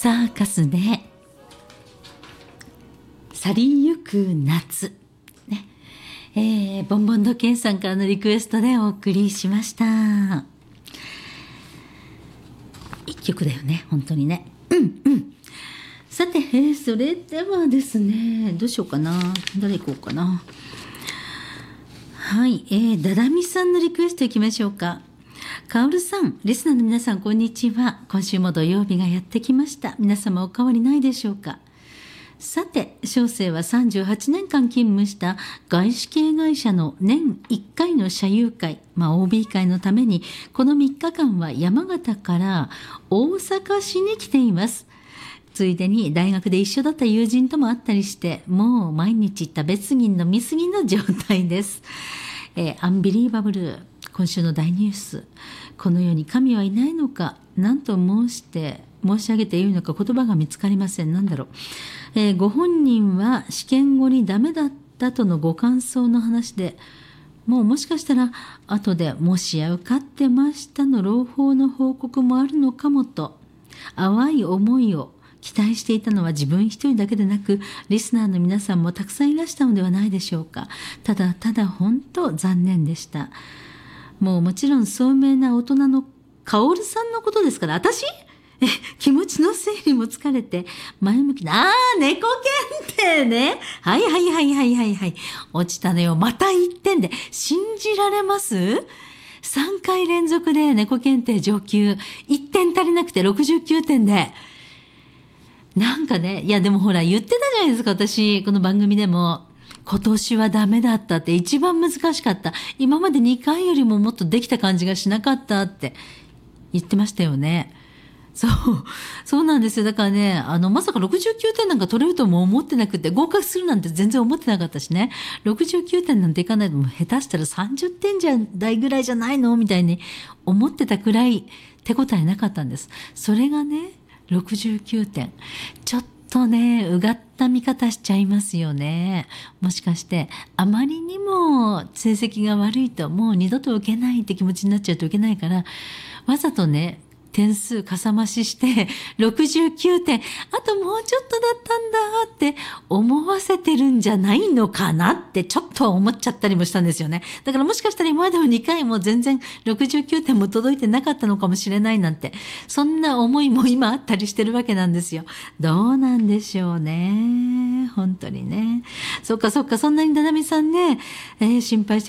サーカスで去りゆく夏、ね、ボンボンドケンさんからのリクエストでお送りしました。一曲だよね、本当にね。さて、それではですね、どうしようかな、誰行こうかな。はい、ダダミさんのリクエストいきましょうか。カオルさん、リスナーの皆さん、こんにちは。今週も土曜日がやってきました。皆様お変わりないでしょうか。さて、小生は38年間勤務した外資系会社の年1回の社友会、OB 会のために、この3日間は山形から大阪市に来ています。ついでに大学で一緒だった友人とも会ったりして、もう毎日食べ過ぎの見過ぎの状態です。アンビリーバブル、今週の大ニュース、この世に神はいないのか、何と申し上げていいのか言葉が見つかりません。なんだろう。ご本人は試験後にダメだったとのご感想の話で、もしかしたら後でもしや受かってましたの朗報の報告もあるのかもと、淡い思いを期待していたのは自分一人だけでなく、リスナーの皆さんもたくさんいらしたのではないでしょうか。ただ本当残念でした。もちろん聡明な大人のカオルさんのことですから、私気持ちの整理も疲れて前向きな、猫検定ね。はい。落ちたのよ。また1点で。信じられます？ 3 回連続で猫検定上級。1点足りなくて69点で。なんかね、いやでもほら言ってたじゃないですか、私。この番組でも。今年はダメだったって、一番難しかった。今まで2回よりももっとできた感じがしなかったって言ってましたよね。そうなんですよ。だからね、まさか69点なんか取れるとも思ってなくて、合格するなんて全然思ってなかったしね。69点なんていかないと、もう下手したら30点台ぐらいじゃないのみたいに思ってたくらい手応えなかったんです。それがね、69点。ちょっとね、うがった見方しちゃいますよね。もしかしてあまりにも成績が悪いともう二度と受けないって気持ちになっちゃうと受けないから、わざとね点数かさ増しして69点、あともうちょっとだったんだって思わせてるんじゃないのかなってちょっとは思っちゃったりもしたんですよね。だからもしかしたら今までも2回も全然69点も届いてなかったのかもしれないなんて、そんな思いも今あったりしてるわけなんですよ。どうなんでしょうね。本当にね。そっか、そんなにダダミさんね、心配して